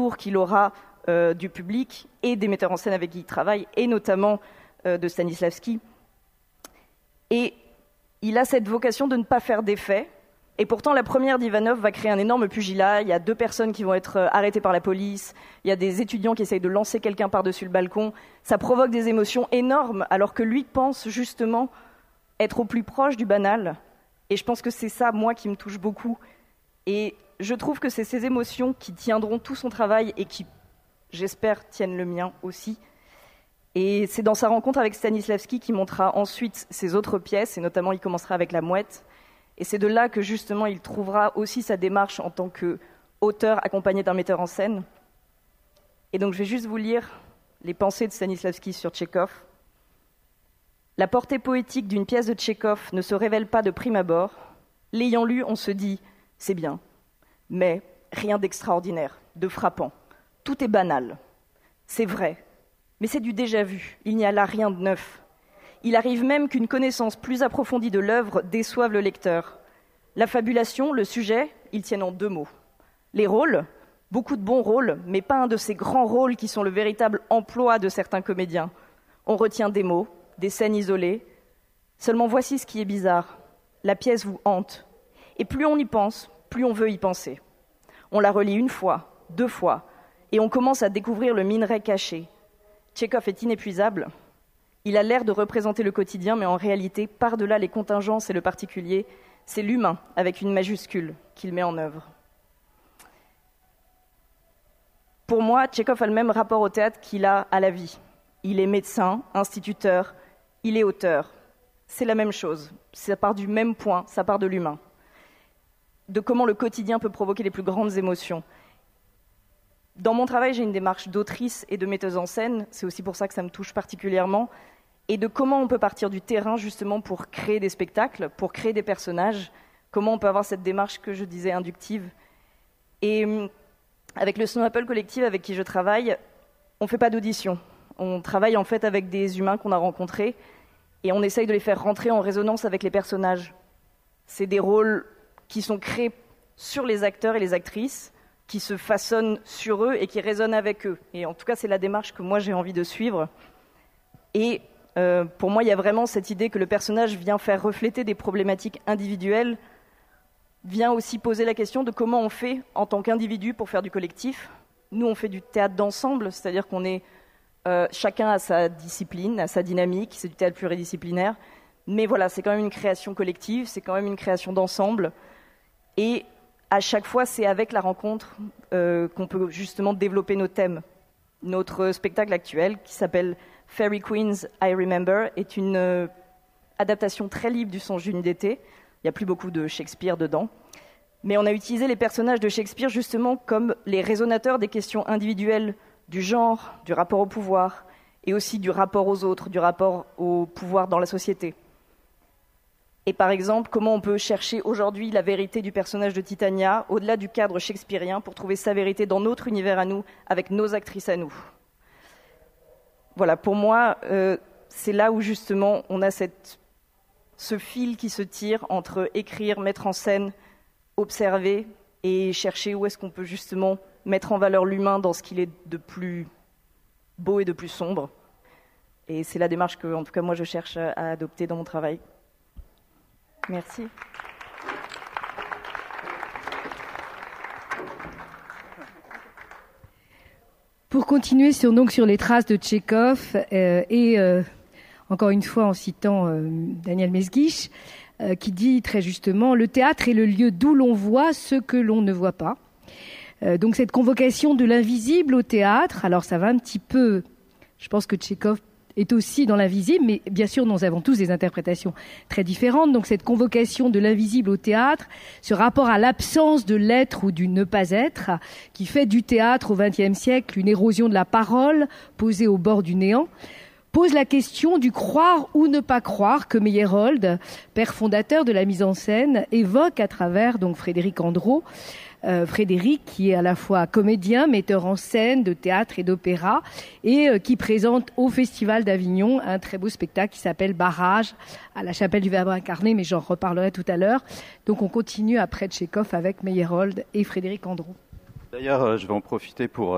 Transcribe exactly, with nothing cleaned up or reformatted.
retour qu'il aura euh, du public et des metteurs en scène avec qui il travaille, et notamment euh, de Stanislavski. Et il a cette vocation de ne pas faire d'effet. Et pourtant, la première d'Ivanov va créer un énorme pugilat. Il y a deux personnes qui vont être arrêtées par la police. Il y a des étudiants qui essayent de lancer quelqu'un par-dessus le balcon. Ça provoque des émotions énormes, alors que lui pense justement être au plus proche du banal. Et je pense que c'est ça, moi, qui me touche beaucoup. Et je trouve que c'est ces émotions qui tiendront tout son travail et qui, j'espère, tiennent le mien aussi. Et c'est dans sa rencontre avec Stanislavski qu'il montrera ensuite ses autres pièces, et notamment il commencera avec La Mouette. Et c'est de là que justement il trouvera aussi sa démarche en tant qu'auteur accompagné d'un metteur en scène. Et donc je vais juste vous lire les pensées de Stanislavski sur Tchekhov. La portée poétique d'une pièce de Tchekhov ne se révèle pas de prime abord. L'ayant lu, on se dit « c'est bien », mais rien d'extraordinaire, de frappant. Tout est banal. C'est vrai, mais c'est du déjà-vu. Il n'y a là rien de neuf. Il arrive même qu'une connaissance plus approfondie de l'œuvre déçoive le lecteur. La fabulation, le sujet, ils tiennent en deux mots. Les rôles, beaucoup de bons rôles, mais pas un de ces grands rôles qui sont le véritable emploi de certains comédiens. On retient des mots, des scènes isolées. Seulement voici ce qui est bizarre. La pièce vous hante. Et plus on y pense, plus on veut y penser. On la relit une fois, deux fois, et on commence à découvrir le minerai caché. Tchekhov est inépuisable. Il a l'air de représenter le quotidien, mais en réalité, par-delà les contingences et le particulier, c'est l'humain, avec une majuscule, qu'il met en œuvre. Pour moi, Tchekhov a le même rapport au théâtre qu'il a à la vie. Il est médecin, instituteur, il est auteur. C'est la même chose, ça part du même point, ça part de l'humain. De comment le quotidien peut provoquer les plus grandes émotions. Dans mon travail, j'ai une démarche d'autrice et de metteuse en scène, c'est aussi pour ça que ça me touche particulièrement, et de comment on peut partir du terrain justement pour créer des spectacles, pour créer des personnages, comment on peut avoir cette démarche que je disais inductive. Et avec le Snow Apple Collective avec qui je travaille, on ne fait pas d'audition. On travaille en fait avec des humains qu'on a rencontrés et on essaye de les faire rentrer en résonance avec les personnages. C'est des rôles qui sont créés sur les acteurs et les actrices, qui se façonnent sur eux et qui résonnent avec eux. Et en tout cas, c'est la démarche que moi j'ai envie de suivre. Et euh, pour moi, il y a vraiment cette idée que le personnage vient faire refléter des problématiques individuelles, vient aussi poser la question de comment on fait en tant qu'individu pour faire du collectif. Nous, on fait du théâtre d'ensemble, c'est-à-dire qu'on est euh, chacun à sa discipline, à sa dynamique, c'est du théâtre pluridisciplinaire. Mais voilà, c'est quand même une création collective, c'est quand même une création d'ensemble. Et à chaque fois, c'est avec la rencontre euh, qu'on peut justement développer nos thèmes. Notre spectacle actuel, qui s'appelle Fairy Queens, I Remember, est une euh, adaptation très libre du Songe d'une d'été. Il n'y a plus beaucoup de Shakespeare dedans. Mais on a utilisé les personnages de Shakespeare justement comme les résonateurs des questions individuelles du genre, du rapport au pouvoir, et aussi du rapport aux autres, du rapport au pouvoir dans la société. Et par exemple, comment on peut chercher aujourd'hui la vérité du personnage de Titania au-delà du cadre shakespearien pour trouver sa vérité dans notre univers à nous, avec nos actrices à nous. Voilà, pour moi, euh, c'est là où justement on a cette, ce fil qui se tire entre écrire, mettre en scène, observer et chercher où est-ce qu'on peut justement mettre en valeur l'humain dans ce qu'il est de plus beau et de plus sombre. Et c'est la démarche que, en tout cas, moi, je cherche à adopter dans mon travail. Merci. Pour continuer sur, donc, sur les traces de Tchekhov, euh, et euh, encore une fois en citant euh, Daniel Mesguich, euh, qui dit très justement « Le théâtre est le lieu d'où l'on voit ce que l'on ne voit pas euh, ». Donc cette convocation de l'invisible au théâtre, alors ça va un petit peu, je pense que Tchekhov est aussi dans l'invisible, mais bien sûr, nous avons tous des interprétations très différentes. Donc cette convocation de l'invisible au théâtre, ce rapport à l'absence de l'être ou du ne pas être, qui fait du théâtre au vingtième siècle une érosion de la parole posée au bord du néant, pose la question du croire ou ne pas croire que Meyerhold, père fondateur de la mise en scène, évoque à travers donc Frédéric Andro, Euh, Frédéric, qui est à la fois comédien, metteur en scène de théâtre et d'opéra, et euh, qui présente au Festival d'Avignon un très beau spectacle qui s'appelle Barrage, à la Chapelle du Verbe incarné, mais j'en reparlerai tout à l'heure. Donc on continue après Tchekhov avec Meyerhold et Frédéric Andro. D'ailleurs, je vais en profiter pour